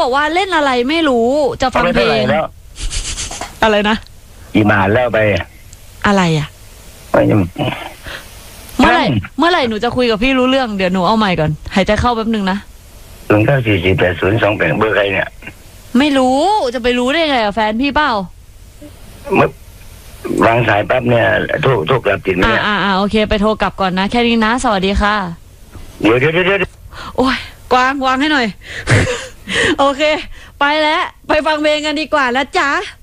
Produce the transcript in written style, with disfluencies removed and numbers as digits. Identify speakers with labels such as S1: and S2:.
S1: บอกว่าเล่นอะไรไม่รู้จะฟังเพลง
S2: แล้ว
S1: อะไรนะ
S2: กี่บาทแล้วไป
S1: อะไรอ่ะเมื่อไหร่หนูจะคุยกับพี่รู้เรื่องเดี๋ยวหนูเอาใหม่ก่อนหายใจเข้าแป๊บนึงนะ
S2: 09448028เบอร์ใครเนี่ย
S1: ไม่รู้จะไปรู้ได้ไงอะแฟนพี่เปล่า
S2: เมื่อวางสายแป๊บเนี่ยโทรกลับติดไหม
S1: โอเคไปโทรกลับก่อนนะแค่นี้นะสวัสดีค่ะ
S2: เดี๋ยว
S1: โอ้ยกวางให้หน่อย โอเคไปแล้วไปฟังเพลงกันดีกว่าแล้วจ้า